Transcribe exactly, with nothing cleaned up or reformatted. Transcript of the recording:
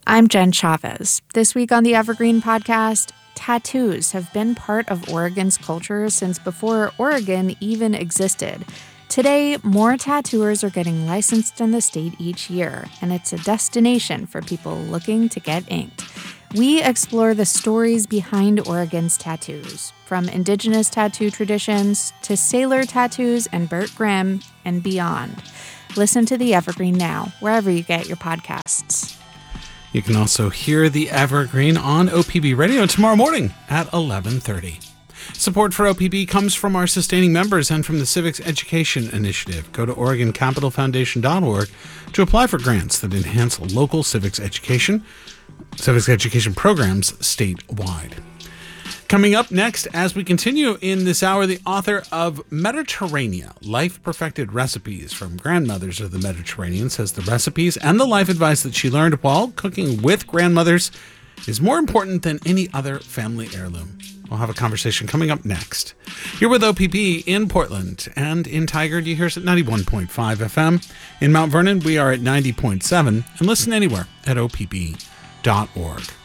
I'm Jen Chavez. This week on the Evergreen Podcast, tattoos have been part of Oregon's culture since before Oregon even existed. Today, more tattooers are getting licensed in the state each year, and it's a destination for people looking to get inked. We explore the stories behind Oregon's tattoos, from indigenous tattoo traditions to sailor tattoos and Burt Grimm and beyond. Listen to the Evergreen now, wherever you get your podcasts. You can also hear the Evergreen on O P B Radio tomorrow morning at eleven thirty. Support for O P B comes from our sustaining members and from the Civics Education Initiative. Go to Oregon Capital Foundation dot org to apply for grants that enhance local civics education, civics education programs statewide. Coming up next, as we continue in this hour, the author of Mediterranean, Life Perfected Recipes from Grandmothers of the Mediterranean, says the recipes and the life advice that she learned while cooking with grandmothers is more important than any other family heirloom. We'll have a conversation coming up next. You're with O P B in Portland, and in Tigard, you hear us at ninety-one point five F M. In Mount Vernon, we are at ninety point seven, and listen anywhere at O P B dot org.